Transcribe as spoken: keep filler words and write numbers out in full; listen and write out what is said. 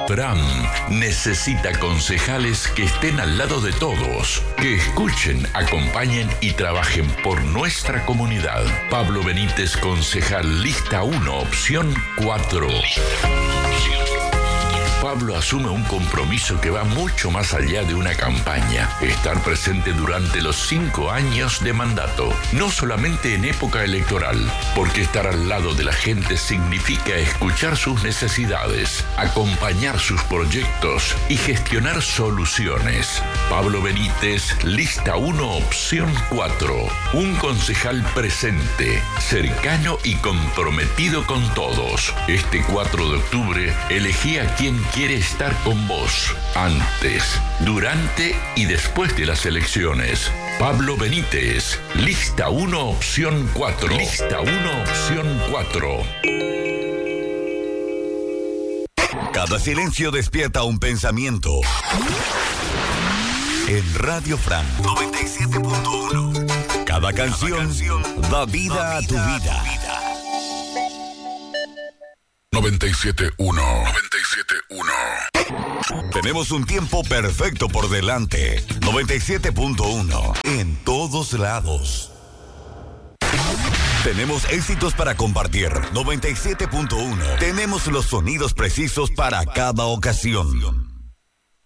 Fram necesita concejales que estén al lado de todos, que escuchen, acompañen y trabajen por nuestra comunidad. Pablo Benítez, concejal, lista uno, opción cuatro. Pablo asume un compromiso que va mucho más allá de una campaña. Estar presente durante los cinco años de mandato, no solamente en época electoral, porque estar al lado de la gente significa escuchar sus necesidades, acompañar sus proyectos y gestionar soluciones. Pablo Benítez, lista uno, opción cuatro. Un concejal presente, cercano y comprometido con todos. Este cuatro de octubre, elegí a quien quiere estar con vos, antes, durante y después de las elecciones. Pablo Benítez, lista uno, opción cuatro. Lista uno, opción cuatro. Cada silencio despierta un pensamiento. En Radio Fran noventa y siete punto uno. Cada canción, Cada canción da vida, da vida a tu vida. noventa y siete punto uno. noventa y siete punto uno. Tenemos un tiempo perfecto por delante. noventa y siete punto uno. En todos lados. Tenemos éxitos para compartir. noventa y siete punto uno. Tenemos los sonidos precisos para cada ocasión.